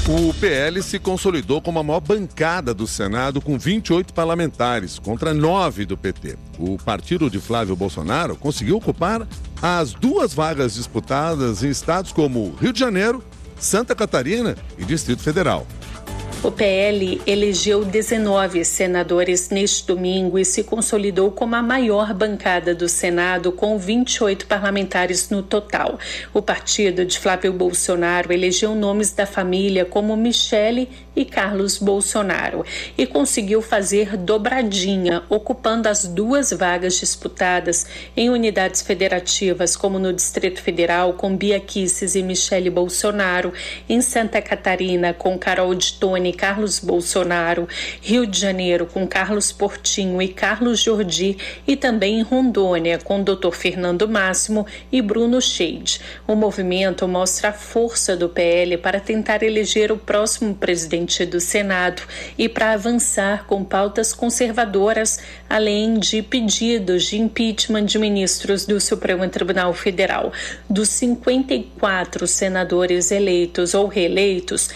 O PL se consolidou como a maior bancada do Senado, com 28 parlamentares, contra 9 do PT. O partido de Flávio Bolsonaro conseguiu ocupar as 2 vagas disputadas em estados como Rio de Janeiro, Santa Catarina e Distrito Federal. O PL elegeu 19 senadores neste domingo e se consolidou como a maior bancada do Senado, com 28 parlamentares no total. O partido de Flávio Bolsonaro elegeu nomes da família como Michele e Carlos Bolsonaro e conseguiu fazer dobradinha, ocupando as 2 vagas disputadas em unidades federativas, como no Distrito Federal, com Bia Kicis e Michele Bolsonaro, em Santa Catarina, com Carol de Tone, Carlos Bolsonaro, Rio de Janeiro com Carlos Portinho e Carlos Jordi, e também em Rondônia com Dr. Fernando Máximo e Bruno Scheide. O movimento mostra a força do PL para tentar eleger o próximo presidente do Senado e para avançar com pautas conservadoras, além de pedidos de impeachment de ministros do Supremo Tribunal Federal. Dos 54 senadores eleitos ou reeleitos,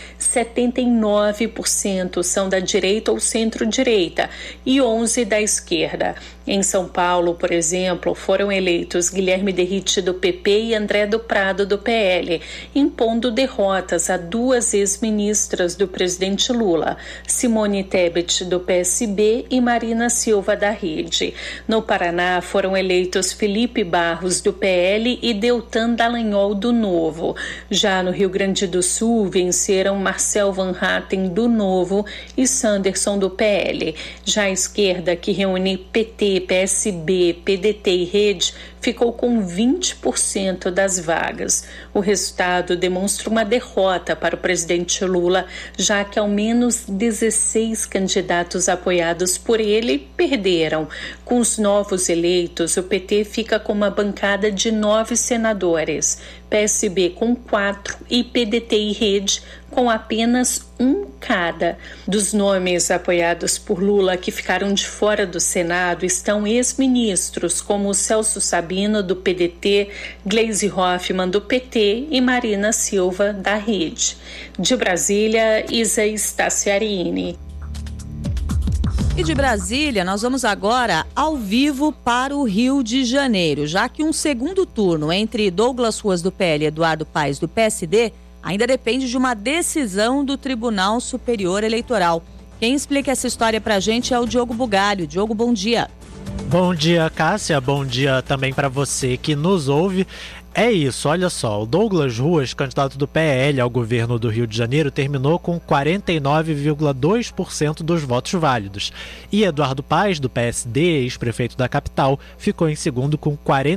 79% são da direita ou centro-direita e 11 da esquerda. Em São Paulo, por exemplo, foram eleitos Guilherme Derrite do PP e André do Prado do PL, impondo derrotas a 2 ex-ministras do presidente Lula, Simone Tebet do PSB e Marina Silva da Rede. No Paraná, foram eleitos Felipe Barros do PL e Deltan Dallagnol do Novo. Já no Rio Grande do Sul, venceram Marcel Van Hatten do Novo e Sanderson do PL. Já a esquerda, que reúne PT, PSB, PDT e Rede, ficou com 20% das vagas. O resultado demonstra uma derrota para o presidente Lula, já que ao menos 16 candidatos apoiados por ele perderam. Com os novos eleitos, o PT fica com uma bancada de 9 senadores, PSB com 4 e PDT e Rede com apenas 1 cada. Dos nomes apoiados por Lula que ficaram de fora do Senado estão ex-ministros como Celso Sabino do PDT, Gleisi Hoffmann do PT e Marina Silva da Rede. De Brasília, Isa Staciarini. E de Brasília, nós vamos agora ao vivo para o Rio de Janeiro, já que um segundo turno entre Douglas Ruas do PL e Eduardo Paes do PSD ainda depende de uma decisão do Tribunal Superior Eleitoral. Quem explica essa história pra gente é o Diogo Bugalho. Diogo, bom dia. Bom dia, Cássia. Bom dia também para você que nos ouve. É isso, olha só, o Douglas Ruas, candidato do PL ao governo do Rio de Janeiro, terminou com 49,2% dos votos válidos. E Eduardo Paes, do PSD, ex-prefeito da capital, ficou em segundo com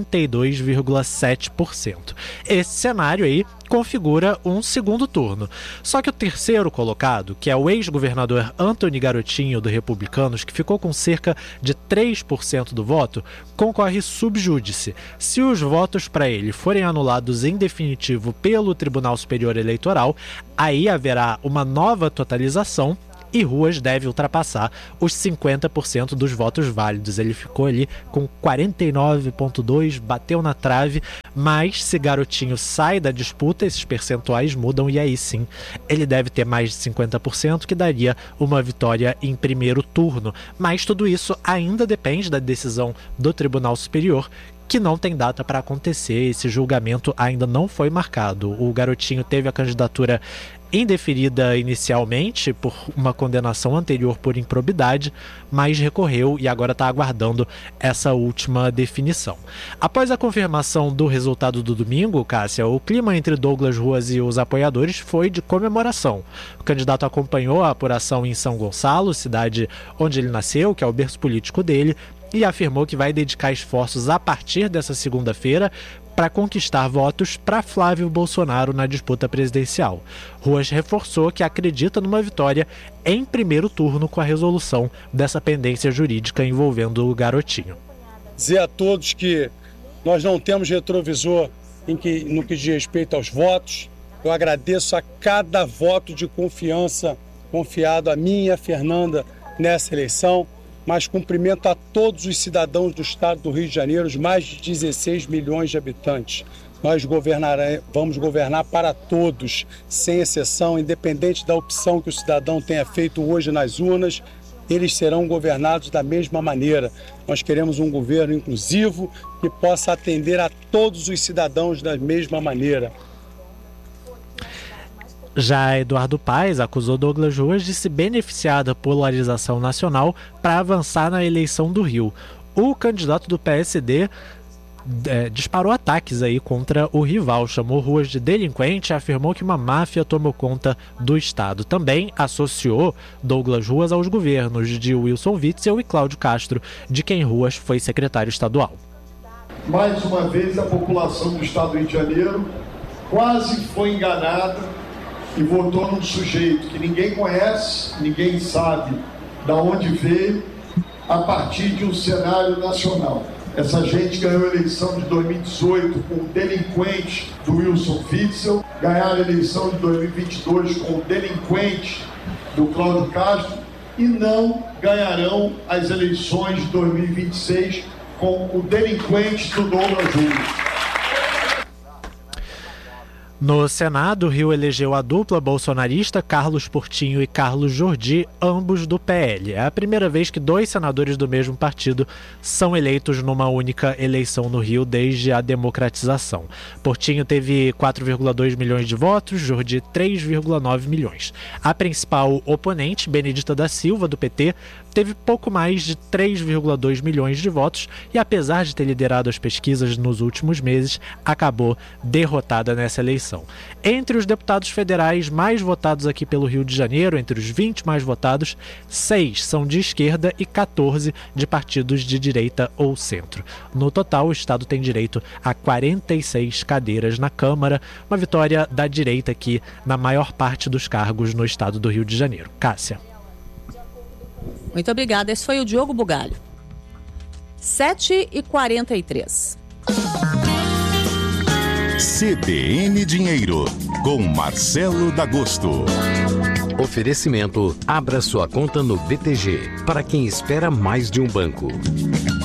42,7%. Esse cenário aí configura um segundo turno. Só que o terceiro colocado, que é o ex-governador Antony Garotinho, do Republicanos, que ficou com cerca de 3% do voto, concorre sub júdice. Se os votos para ele forem anulados em definitivo pelo Tribunal Superior Eleitoral, aí haverá uma nova totalização e Ruas deve ultrapassar os 50% dos votos válidos. Ele ficou ali com 49,2%, bateu na trave, mas se Garotinho sai da disputa, esses percentuais mudam e aí sim ele deve ter mais de 50%, que daria uma vitória em primeiro turno. Mas tudo isso ainda depende da decisão do Tribunal Superior, que não tem data para acontecer. Esse julgamento ainda não foi marcado. O Garotinho teve a candidatura indeferida inicialmente por uma condenação anterior por improbidade, mas recorreu e agora está aguardando essa última definição. Após a confirmação do resultado do domingo, Cássia, o clima entre Douglas Ruas e os apoiadores foi de comemoração. O candidato acompanhou a apuração em São Gonçalo, cidade onde ele nasceu, que é o berço político dele, e afirmou que vai dedicar esforços a partir dessa segunda-feira para conquistar votos para Flávio Bolsonaro na disputa presidencial. Ruas reforçou que acredita numa vitória em primeiro turno com a resolução dessa pendência jurídica envolvendo o Garotinho. Dizer a todos que nós não temos retrovisor no que diz respeito aos votos. Eu agradeço a cada voto de confiança confiado a mim e a Fernanda nessa eleição, mas cumprimento a todos os cidadãos do estado do Rio de Janeiro, os mais de 16 milhões de habitantes. nós vamos governar para todos, sem exceção, independente da opção que o cidadão tenha feito hoje nas urnas, eles serão governados da mesma maneira. Nós queremos um governo inclusivo que possa atender a todos os cidadãos da mesma maneira. Já Eduardo Paes acusou Douglas Ruas de se beneficiar da polarização nacional para avançar na eleição do Rio. O candidato do PSD disparou ataques aí contra o rival, chamou Ruas de delinquente e afirmou que uma máfia tomou conta do estado. Também associou Douglas Ruas aos governos de Wilson Witzel e Cláudio Castro, de quem Ruas foi secretário estadual. Mais uma vez a população do estado do Rio de Janeiro quase foi enganada e votou num sujeito que ninguém conhece, ninguém sabe de onde veio, a partir de um cenário nacional. Essa gente ganhou a eleição de 2018 com o delinquente do Wilson Witzel, ganharam a eleição de 2022 com o delinquente do Cláudio Castro e não ganharão as eleições de 2026 com o delinquente do Douglas Ruas. No Senado, o Rio elegeu a dupla bolsonarista Carlos Portinho e Carlos Jordi, ambos do PL. É a primeira vez que 2 senadores do mesmo partido são eleitos numa única eleição no Rio desde a democratização. Portinho teve 4,2 milhões de votos, Jordi 3,9 milhões. A principal oponente, Benedita da Silva, do PT, teve pouco mais de 3,2 milhões de votos e, apesar de ter liderado as pesquisas nos últimos meses, acabou derrotada nessa eleição. Entre os deputados federais mais votados aqui pelo Rio de Janeiro, entre os 20 mais votados, 6 são de esquerda e 14 de partidos de direita ou centro. No total, o estado tem direito a 46 cadeiras na Câmara, uma vitória da direita aqui na maior parte dos cargos no estado do Rio de Janeiro. Cássia. Muito obrigada. Esse foi o Diogo Bugalho. 7h43. CBN Dinheiro, com Marcelo D'Agosto. Oferecimento: abra sua conta no BTG, para quem espera mais de um banco.